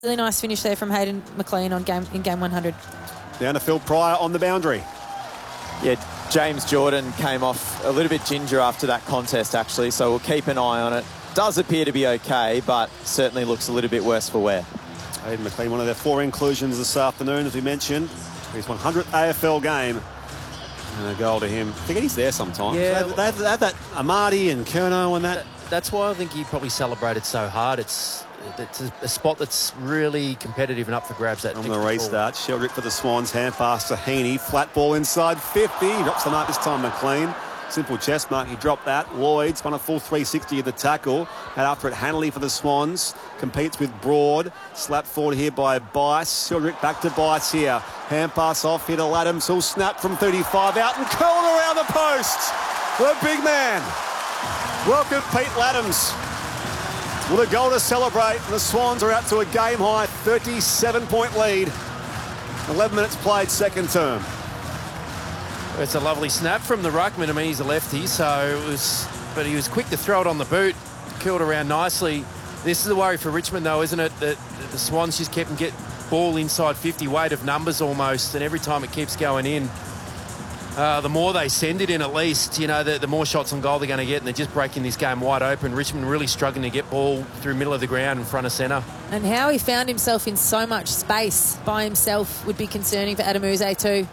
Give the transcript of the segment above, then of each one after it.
Really nice finish there from Hayden McLean in game 100. Down to Phil Pryor on the boundary. Yeah, James Jordan came off a little bit ginger after that contest, actually, so we'll keep an eye on it. Does appear to be okay, but certainly looks a little bit worse for wear. Hayden McLean, one of their 4 inclusions this afternoon, as we mentioned. His 100th AFL game. And a goal to him. I think he's there sometimes. Yeah, they have that Amati and Curnow and that. That's why I think he probably celebrated so hard. It's a spot that's really competitive and up for grabs. That on the restart, Sheldrick for the Swans, hand pass to Heaney, flat ball inside 50. He drops the mark this time, McLean. Simple chest mark, he dropped that. Lloyd's won a full 360 of the tackle. And after it, Hanley for the Swans. Competes with Broad. Slapped forward here by Bice. Sheldrick back to Bice here. Hand pass off here to Laddams. He'll snap from 35 out and curl around the post. The big man. Welcome, Pete Laddams. With a goal to celebrate. And the Swans are out to a game-high 37-point lead. 11 minutes played, second term. It's a lovely snap from the ruckman. I mean, he's a lefty, but he was quick to throw it on the boot, curled around nicely. This is the worry for Richmond, though, isn't it? That the Swans just kept and get ball inside 50, weight of numbers almost, and every time it keeps going in, the more they send it in, at least, you know, the more shots on goal they're going to get, and they're just breaking this game wide open. Richmond really struggling to get ball through middle of the ground in front of centre. And how he found himself in so much space by himself would be concerning for Adem too.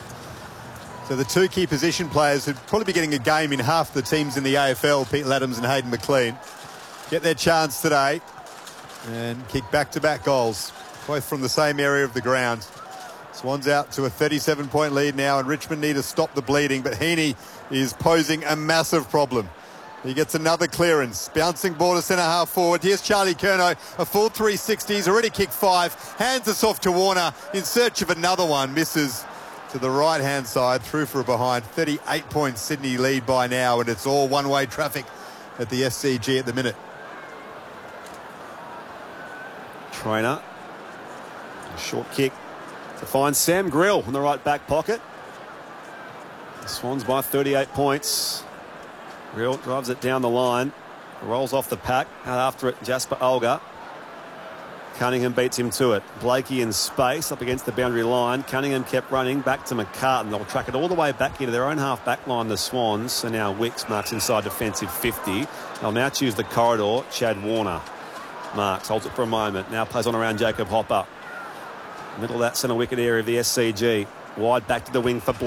So the 2 key position players who'd probably be getting a game in half the teams in the AFL, Pete Laddams and Hayden McLean, get their chance today and kick back-to-back goals, both from the same area of the ground. Swans out to a 37-point lead now, and Richmond need to stop the bleeding, but Heaney is posing a massive problem. He gets another clearance, bouncing ball to centre half forward. Here's Charlie Curnow, a full 360. He's already kicked 5, hands us off to Warner in search of another one, misses to the right-hand side, through for a behind. 38-point Sydney lead by now, and it's all one-way traffic at the SCG at the minute. Trainer, a short kick to find Sam Grill in the right back pocket. The Swans by 38 points. Grill drives it down the line, rolls off the pack. Out after it, Jasper Olga. Cunningham beats him to it. Blakey in space up against the boundary line. Cunningham kept running back to McCartan. They'll track it all the way back into their own half back line, the Swans. So now Wicks marks inside defensive 50. They'll now choose the corridor. Chad Warner marks, holds it for a moment. Now plays on around Jacob Hopper. Middle of that centre wicket area of the SCG. Wide back to the wing for